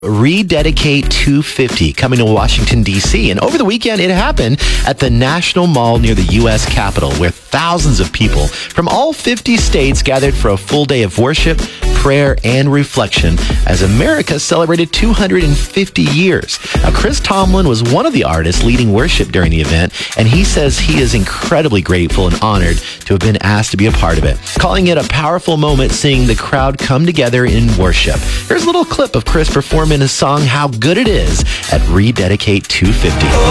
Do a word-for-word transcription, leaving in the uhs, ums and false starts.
Rededicate two fifty coming to Washington, D C. And over the weekend, it happened at the National Mall near the U S Capitol, where thousands of people from all fifty states gathered for a full day of worship, prayer, and reflection as America celebrated two hundred fifty years. Now, Chris Tomlin was one of the artists leading worship during the event, and he says he is incredibly grateful and honored to have been asked to be a part of it, calling it a powerful moment seeing the crowd come together in worship. Here's a little clip of Chris performing his song, How Good It Is, at Rededicate two fifty.